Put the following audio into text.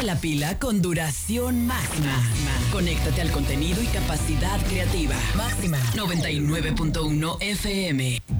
la pila con duración máxima. Conéctate al contenido y capacidad creativa. Máxima. 99.1 FM.